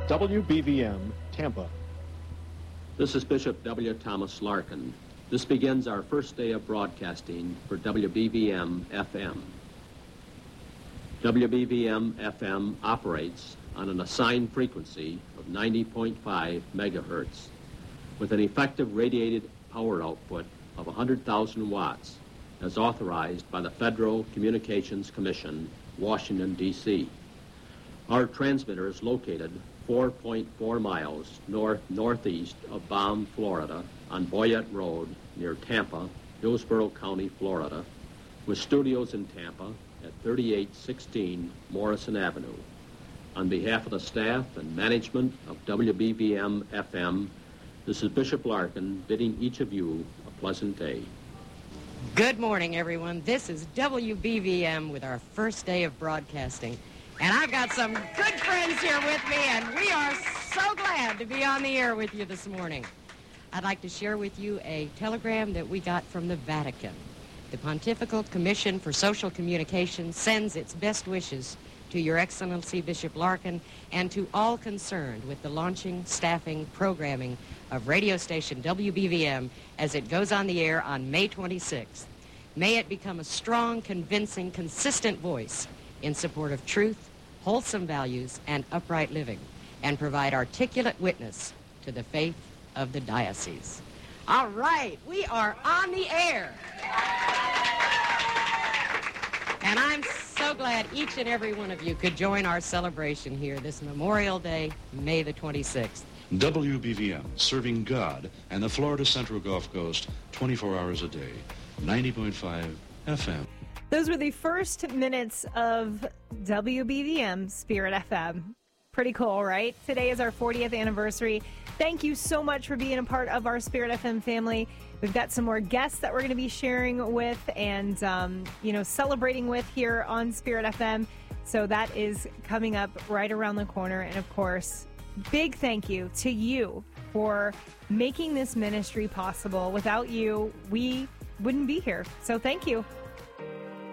WBVM, Tampa. This is Bishop W. Thomas Larkin. This begins our first day of broadcasting for WBVM FM. WBVM FM operates on an assigned frequency of 90.5 megahertz with an effective radiated power output of 100,000 watts as authorized by the Federal Communications Commission, Washington, D.C. Our transmitter is located 4.4 miles northeast of Baum, Florida, on Boyette Road near Tampa, Hillsborough County, Florida, with studios in Tampa at 3816 Morrison Avenue. On behalf of the staff and management of WBVM FM, this is Bishop Larkin bidding each of you a pleasant day. Good morning, everyone. This is WBVM with our first day of broadcasting. And I've got some good friends here with me, and we are so glad to be on the air with you this morning. I'd like to share with you a telegram that we got from the Vatican. The Pontifical Commission for Social Communication sends its best wishes to Your Excellency Bishop Larkin and to all concerned with the launching, staffing, programming of radio station WBVM as it goes on the air on May 26th. May it become a strong, convincing, consistent voice in support of truth, wholesome values, and upright living, and provide articulate witness to the faith of the diocese. All right, we are on the air. And I'm so glad each and every one of you could join our celebration here this Memorial Day, May the 26th. WBVM, serving God and the Florida Central Gulf Coast 24 hours a day, 90.5 FM. Those were the first minutes of WBVM Spirit FM. Pretty cool, right? Today is our 40th anniversary. Thank you so much for being a part of our Spirit FM family. We've got some more guests that we're going to be sharing with and, celebrating with here on Spirit FM. So that is coming up right around the corner. And, of course, big thank you to you for making this ministry possible. Without you, we wouldn't be here. So thank you.